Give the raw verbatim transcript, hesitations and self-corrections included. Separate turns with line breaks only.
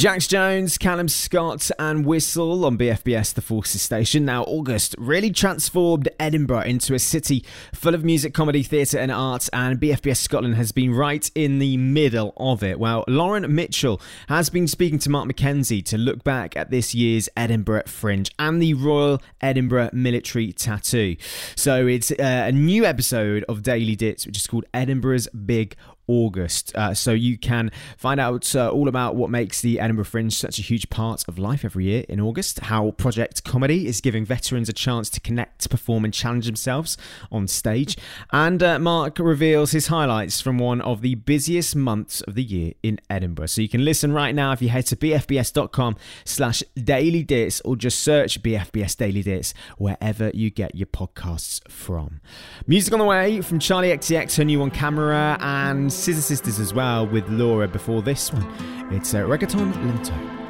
Jax Jones, Callum Scott and Whistle on B F B S The Forces station. Now, August really transformed Edinburgh into a city full of music, comedy, theatre and arts, and B F B S Scotland has been right in the middle of it. Well, Lauren Mitchell has been speaking to Mark McKenzie to look back at this year's Edinburgh Fringe and the Royal Edinburgh Military Tattoo. So it's uh, a new episode of Daily Dits, which is called Edinburgh's Big August. Uh, so you can find out uh, all about what makes the Edinburgh Fringe such a huge part of life every year in August, how Project Comedy is giving veterans a chance to connect, perform and challenge themselves on stage. And uh, Mark reveals his highlights from one of the busiest months of the year in Edinburgh. So you can listen right now if you head to bfbs.com slash daily dits or just search B F B S Daily Dits wherever you get your podcasts from. Music on the way from Charlie X C X, her new one Camera, and Scissor Sisters as well with Laura before this one. It's uh, Reggaeton Lento.